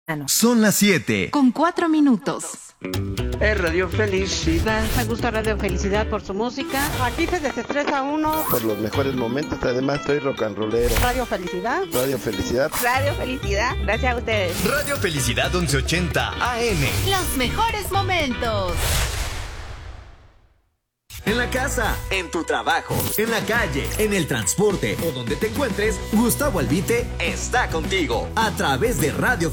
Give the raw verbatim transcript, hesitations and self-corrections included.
Son las siete. Con cuatro minutos. Es Radio Felicidad. Me gusta Radio Felicidad por su música. Aquí se desestresa uno. Por los mejores momentos, además soy rock and rollero. Radio Felicidad. Radio Felicidad. Radio Felicidad. Gracias a ustedes. Radio Felicidad once ochenta A M. Los mejores momentos. En la casa, en tu trabajo, en la calle, en el transporte o donde te encuentres, Gustavo Albite está contigo a través de Radio